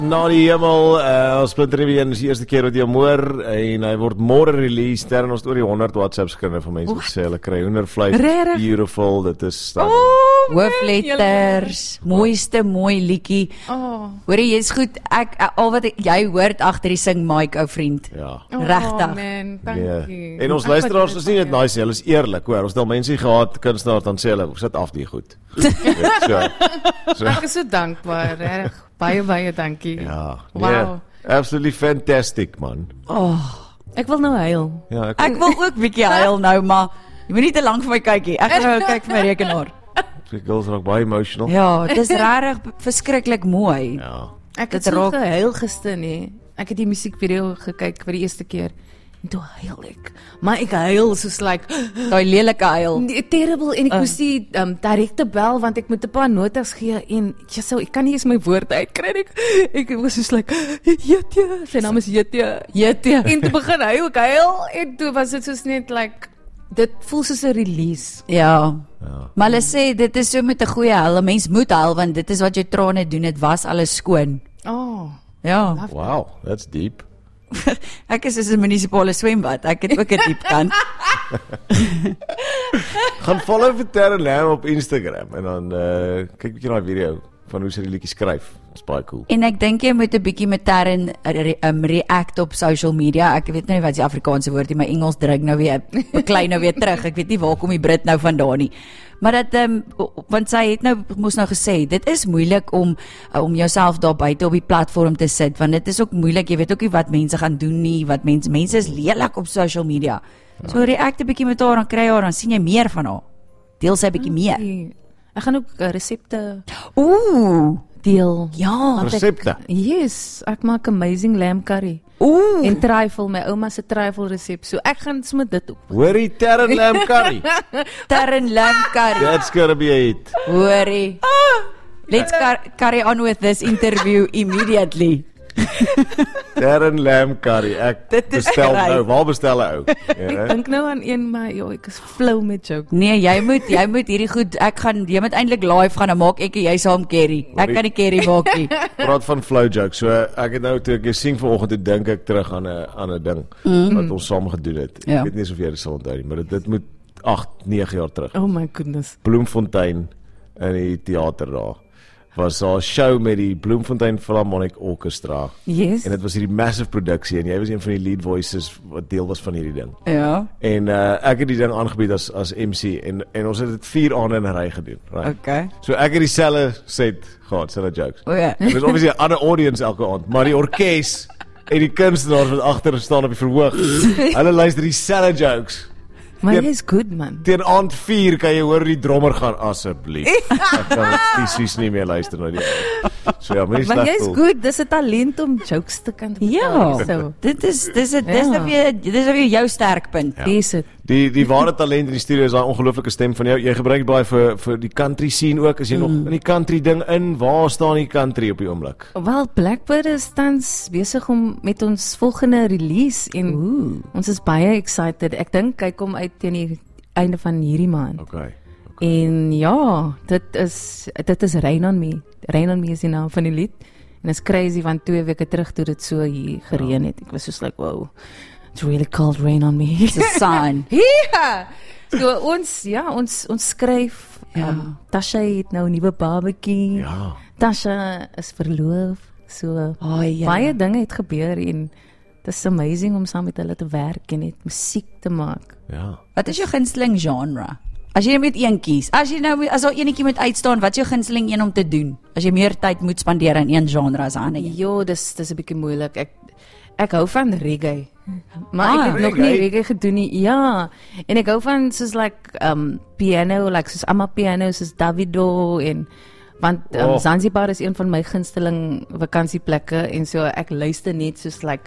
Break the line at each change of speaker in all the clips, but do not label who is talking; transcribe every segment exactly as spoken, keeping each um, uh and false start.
Na die hemel, uh, Splinter Rivian is die eerste keer wat jy hom hoor en hy word môre release. Daar ons oor die honderd WhatsApps kry van mense wat sê hulle kry hoendervleis. Beautiful, dit is dan
oh, hoofletters, mooiste mooi liedjie.
Oh.
Hoor jy, jy's goed. Ek al wat ek, jy hoort agter die sing mic, ou vriend.
Ja.
Oh,
Regtig.
man, thank
Yeah.
you.
En ons luisteraars is nie net nice, hulle is eerlik, hoor. Ons het al mense gehad, kunstenaars dan sê hulle, sit af die goed. so, so.
Ek is so dankbaar, reg. Baie baie dankie.
Ja.
Wow.
Yeah. Absolutely fantastic, man.
Oh,
ek wil nou huil.
Ja, ek,
ek wil ook bietjie huil nou, maar jy moet nie te lank vir my kyk nie. Ek gaan nou kyk vir my rekenaar.
die girls raak baie emotional.
Ja, dit is regtig verskriklik mooi.
Ja.
Ek
Dit
het so
raak-
gehuil gister nie. Ek het die musiekvideo gekyk vir die eerste keer. En toe huil ek. Maar ek huil soos like
Daai lelike huil.
nee, terrible en ek
Uh.
moes die um, direkte bel want ek moet 'n paar notas gee en ja, so ek kan nie eens my woorde uitkry nie. Ek ek was soos like Jetjie, sy naam is Jetjie.
Jetjie.
En toe begin hy ook huil en toe was dit soos net like dit voel soos 'n release.
Ja.
Ja.
Maar hulle sê dit is so met 'n goeie huil. 'n Mens moet huil want dit is wat jou trane doen. Dit was alles skoon.
Oh.
Ja.
Wow, that's deep.
Ek is in 'n munisipale swembad. Ek het ook 'n diep kant.
Gaan follow vir Terren Lam op Instagram en dan uh, kyk bietjie na die video van hoe sy die liedjie skryf. Dit's baie cool.
En ek dink jy moet 'n bietjie met Terren re, um, react op social media. Ek weet nou nie wat die Afrikaanse woord is, maar Engels druk nou weer beklei nou weer terug. Ek weet nie waar kom die Brit nou vandaan nie. Maar dat um, want sy het nou moes nou gesê, dit is moeilik om uh, om jouself daar buite op die platform te sit want dit is ook moeilik. Jy weet ook nie wat mense gaan doen nie, wat mense mense is lelik op social media. Ja. So react 'n bietjie met haar, dan kry jy haar, dan sien jy meer van haar. Deel sy 'n bietjie meer.
Ek gaan ook uh, resepte
Ooh,
deel.
ja.
Want ek-
Resepte?
Yes, ek maak amazing lamb curry.
Ooh.
En trifle, my ouma se trifle resep. So ek gaan sommer dit op.
Hoorie Terren Lam curry.
Terren lamb curry.
That's gonna be a hit.
Hoorie. Let's car- carry on with this interview immediately.
Terren Lam curry. Ek
Dit is
bestel
reg.
nou. Waar bestel hy ou?
Ek
Ja.
dink nou aan een, maar joh, ek is flou met joke.
Nee, jy moet jy moet hierdie goed, ek gaan jy moet eintlik live gaan, dan maak ek en jy saam curry. Ek kan die curry maak nie.
Praat van flow jokes. So ek het nou toe ek sien vanoggend toe dink ek terug aan 'n aan 'n ding mm. wat ons saam gedoen het.
Ja.
Ek weet nie of jy dit sal onthou nie, maar dit, dit moet agt, nege jaar terug.
Oh my goodness.
Bloemfontein in die teater daar. Was daar 'n show met die Bloemfontein Philharmonic Orchestra.
Yes.
En dit was hierdie massive produksie en jy was een van die lead voices wat deel was van hierdie ding.
Ja.
En uh, ek het die ding aangebied as as M C en en ons het dit vier aande in 'n ry gedoen, right?
Okay.
So ek het dieselfde set gehad, selfe jokes.
O ja.
Dit was obviously 'n ander audience elke aand, maar die orkes en die kunstenaars wat agter staan op die verhoog, hulle luister dieselfde jokes.
Maar
Teen-
hy is good man.
Teen aand vier kan jy hoor die drummer gaan asseblief. Ek kan fisies nie meer luister na die. So ja, mens
Maar jy's good, dis 'n talent om jokes te kan vertel.
Ja.
So,
Dit is dis is dis
Ja.
is weer dis is weer jou sterkpunt.
Ja.
dis dit.
Die die ware talent in die studio is daai ongelooflike stem van jou. Jy gebruik baie vir vir die country scene ook. As jy mm. nog in die country ding in, waar staan die country op die oomblik?
Wel, Blackbird is tans besig om met ons volgende release en
Ooh.
ons is baie excited. Ek dink hy kom uit teen die einde van hierdie maand.
Okay.
En ja, dit is dit is Rain on Me. Rain on Me is die naam van die lied. En it's crazy want twee weke terug toe dit so hier gereën het. Ek was soos like, wow. It's really cold rain on me.
It's a sign.
Ja. So ons ja, ons ons skryf.
Ja.
Um, Tasha het nou 'n nuwe babatjie.
Ja.
Tasha is verloof. So
Oh, ja.
baie dinge het gebeur en dit is amazing om saam met hulle te werk en net musiek te maak.
Ja.
Wat is jou gunsteling genre? As jy moet een kies. As jy nou moet- as daar enetjie moet uitstaan, wat is jou gunsteling een om te doen? As jy meer tyd moet spandeer in een genre as 'n ander een.
Jo, dis dis 'n bietjie moeilik. Ek ek hou van reggae. Maar
Ah,
ek het nog
reggae?
nie reggae gedoen nie. Ja. En ek hou van soos like um piano, like soos ama piano, soos Davido en want um,
Oh.
Zanzibar is een van my gunsteling vakansieplekke en so ek luister net soos like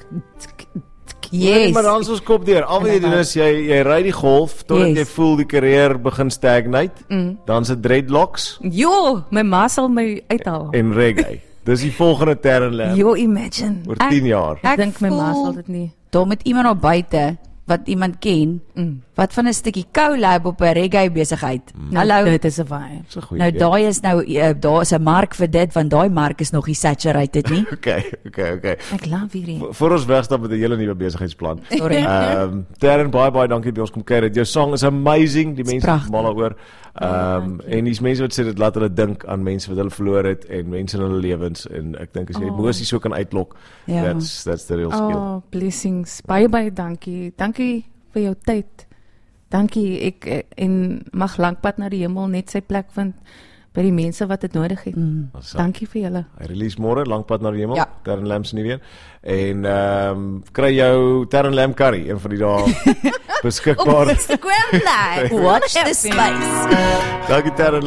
Nee, maar dan is ons kop deur. Al wat jy doen is jy jy ry die golf totdat
Yes.
jy voel die karier begin stagnate.
Mm.
Dan se dreadlocks
Jo, my ma sal my uithaal.
en reggae. Dis die volgende Terren Lam
Jo, imagine.
oor
Ek-
tien jaar.
Ek dink my ma
voel-
sal dit nie.
Daar met iemand op buite wat iemand ken,
Mm.
wat van 'n stukkie collab op 'n reggae besigheid.
Nou,
Hallo.
dit is 'n vibe.
Dis 'n goeie.
Nou
idee.
daai is nou uh, daar is 'n mark vir dit want daai mark is nog nie saturated nie.
Okay, okay, okay.
Ek love hierdie.
V- Voor ons wegstap met 'n hele nuwe besigheidsplan.
Sorry.
Ehm um, Darren, baie baie dankie by ons kom kuier. Jou song is amazing. Die
Dis
mense
pragtig.
is mal daaroor. Ehm um, en dis mense wat sê dit laat hulle dink aan mense wat hulle verloor het en mense in hulle lewens en ek dink as jy
Oh.
emosies so kan uitlok,
Ja.
that's that's the real skill.
Oh, blessings. Baie baie dankie. Dankie vir jou tyd. Dankie. Ek eh, en mag lankpad na die hemel net sy plek vind by die mense wat dit nodig het.
Mm.
Dankie vir julle.
Hy release môre Lankpad na die hemel,
Ja.
Darren Lam se nuwe een. En ehm um, kry jou Darren Lam curry een van die dae beskikbaar.
Instagram live. Watch this space.
Dankie Darren.